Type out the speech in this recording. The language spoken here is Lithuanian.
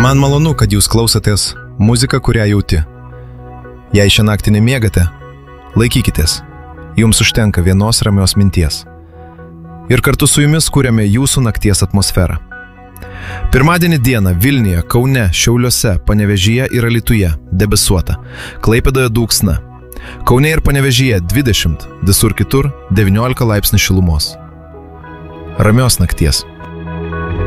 Man malonu, kad jūs klausotės muziką, kurią jauti. Jei šią naktį nemiegate, laikykitės. Jums užtenka vienos ramios minties. Ir kartu su jumis kuriame jūsų nakties atmosferą. Pirmadienį dieną Vilniuje, Kaune, Šiauliuose, Panevėžyje ir Alytuje debesuota, Klaipėdoje dulksna. Kaune ir Panevėžyje 20, visur kitur 19 laipsnių šilumos. Ramios nakties.